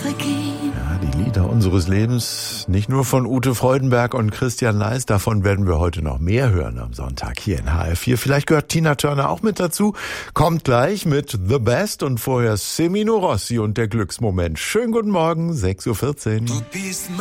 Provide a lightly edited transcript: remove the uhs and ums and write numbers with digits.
Ja, die Lieder unseres Lebens, nicht nur von Ute Freudenberg und Christian Leis, davon werden wir heute noch mehr hören am Sonntag hier in HR4. Vielleicht gehört Tina Turner auch mit dazu, kommt gleich mit The Best und vorher Semino Rossi und der Glücksmoment. Schönen guten Morgen, 6:14 Uhr.